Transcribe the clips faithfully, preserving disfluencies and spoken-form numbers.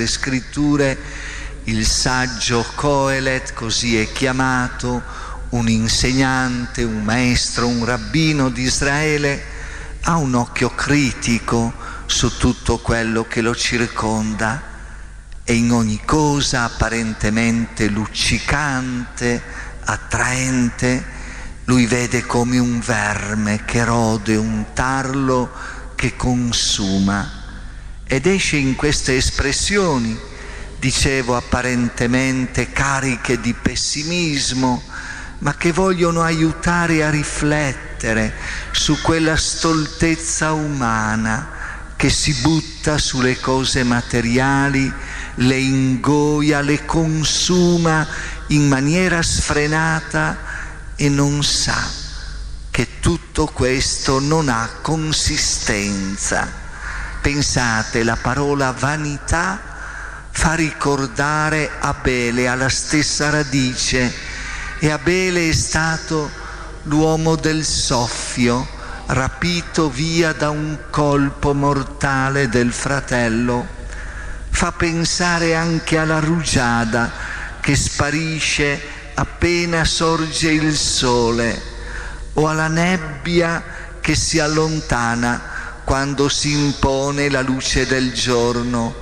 le scritture, il saggio Coelet, così è chiamato, un insegnante, un maestro, un rabbino di Israele, ha un occhio critico su tutto quello che lo circonda e in ogni cosa apparentemente luccicante, attraente, lui vede come un verme che rode, un tarlo che consuma, ed esce in queste espressioni, dicevo, apparentemente cariche di pessimismo, ma che vogliono aiutare a riflettere su quella stoltezza umana che si butta sulle cose materiali, le ingoia, le consuma in maniera sfrenata e non sa che tutto questo non ha consistenza. Pensate, la parola vanità fa ricordare Abele, alla stessa radice, e Abele è stato l'uomo del soffio, rapito via da un colpo mortale del fratello. Fa pensare anche alla rugiada che sparisce appena sorge il sole, o alla nebbia che si allontana quando si impone la luce del giorno,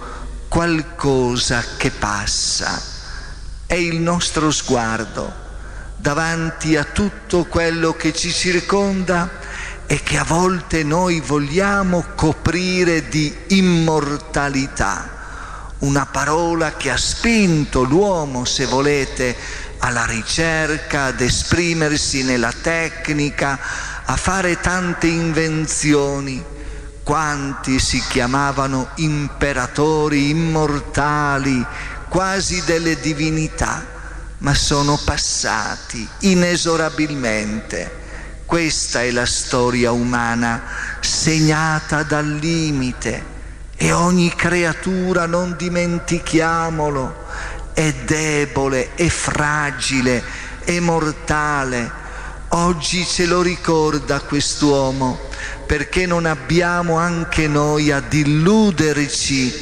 qualcosa che passa. È il nostro sguardo davanti a tutto quello che ci circonda e che a volte noi vogliamo coprire di immortalità, una parola che ha spinto l'uomo, se volete, alla ricerca, ad esprimersi nella tecnica, a fare tante invenzioni. Quanti si chiamavano imperatori immortali, quasi delle divinità, ma sono passati inesorabilmente. Questa è la storia umana, segnata dal limite, e ogni creatura, non dimentichiamolo, è debole, è fragile, è mortale. Oggi ce lo ricorda quest'uomo, perché non abbiamo anche noi ad illuderci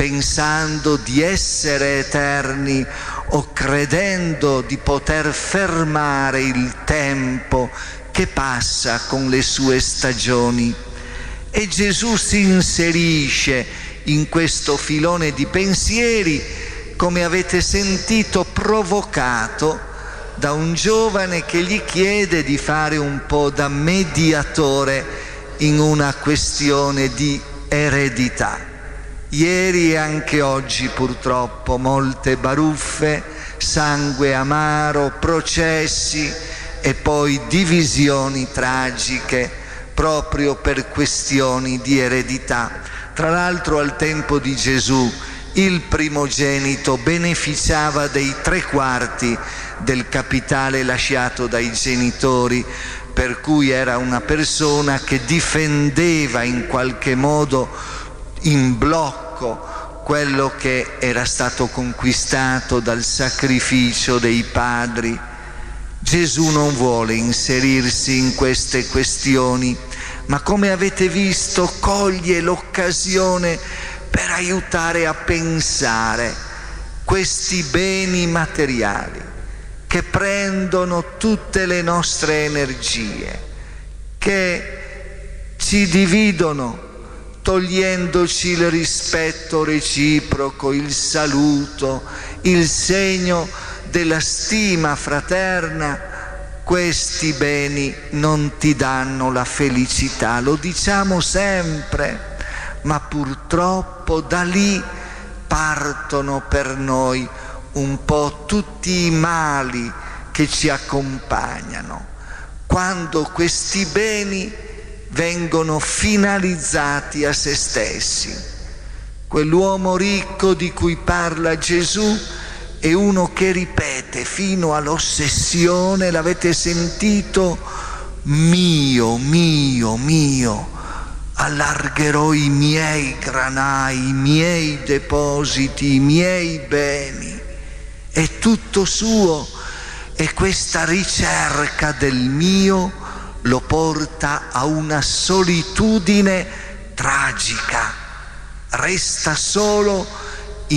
pensando di essere eterni o credendo di poter fermare il tempo che passa con le sue stagioni. E Gesù si inserisce in questo filone di pensieri, come avete sentito, provocato da un giovane che gli chiede di fare un po' da mediatore in una questione di eredità. Ieri e anche oggi purtroppo molte baruffe, sangue amaro, processi e poi divisioni tragiche proprio per questioni di eredità. Tra l'altro al tempo di Gesù il primogenito beneficiava dei tre quarti del capitale lasciato dai genitori, per cui era una persona che difendeva in qualche modo in blocco quello che era stato conquistato dal sacrificio dei padri. Gesù non vuole inserirsi in queste questioni, ma come avete visto coglie l'occasione per aiutare a pensare questi beni materiali che prendono tutte le nostre energie, che ci dividono, togliendoci il rispetto reciproco, il saluto, il segno della stima fraterna. Questi beni non ti danno la felicità, lo diciamo sempre, ma purtroppo da lì partono per noi un po' tutti i mali che ci accompagnano, quando questi beni vengono finalizzati a se stessi. Quell'uomo ricco di cui parla Gesù è uno che ripete fino all'ossessione, l'avete sentito, mio, mio, mio, allargherò i miei granai, i miei depositi, i miei beni, è tutto suo. E questa ricerca del mio lo porta a una solitudine tragica, resta solo